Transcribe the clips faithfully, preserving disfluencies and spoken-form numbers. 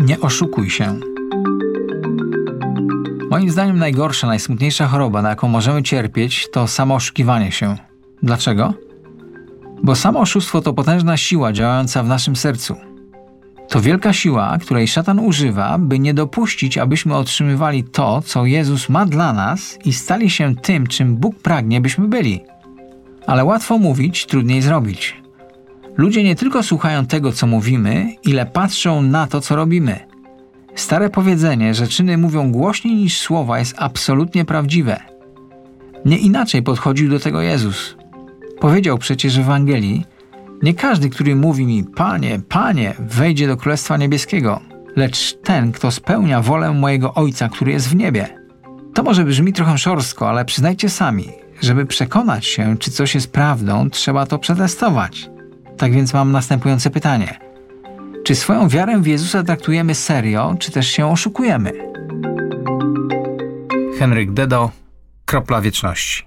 Nie oszukuj się. Moim zdaniem najgorsza, najsmutniejsza choroba, na jaką możemy cierpieć, to samo oszukiwanie się. Dlaczego? Bo samo oszustwo to potężna siła działająca w naszym sercu. To wielka siła, której szatan używa, by nie dopuścić, abyśmy otrzymywali to, co Jezus ma dla nas i stali się tym, czym Bóg pragnie, byśmy byli. Ale łatwo mówić, trudniej zrobić. Ludzie nie tylko słuchają tego, co mówimy, ile patrzą na to, co robimy. Stare powiedzenie, że czyny mówią głośniej niż słowa, jest absolutnie prawdziwe. Nie inaczej podchodził do tego Jezus. Powiedział przecież w Ewangelii: nie każdy, który mówi mi: Panie, Panie, wejdzie do Królestwa Niebieskiego, lecz ten, kto spełnia wolę mojego Ojca, który jest w niebie. To może brzmi trochę szorstko, ale przyznajcie sami, żeby przekonać się, czy coś jest prawdą, trzeba to przetestować. Tak więc mam następujące pytanie. Czy swoją wiarę w Jezusa traktujemy serio, czy też się oszukujemy? Henryk Dedo, Kropla Wieczności.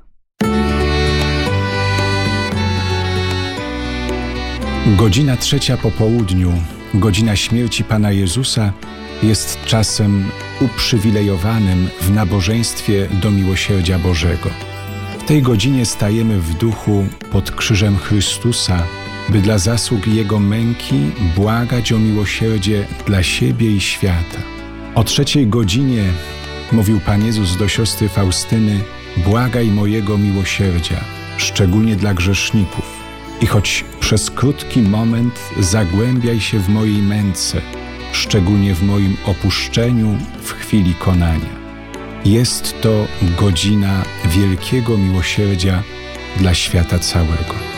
Godzina trzecia po południu, godzina śmierci Pana Jezusa, jest czasem uprzywilejowanym w nabożeństwie do miłosierdzia Bożego. W tej godzinie stajemy w duchu pod krzyżem Chrystusa, by dla zasług Jego męki błagać o miłosierdzie dla siebie i świata. O trzeciej godzinie mówił Pan Jezus do siostry Faustyny: błagaj mojego miłosierdzia, szczególnie dla grzeszników. I choć przez krótki moment zagłębiaj się w mojej męce, szczególnie w moim opuszczeniu w chwili konania. Jest to godzina wielkiego miłosierdzia dla świata całego.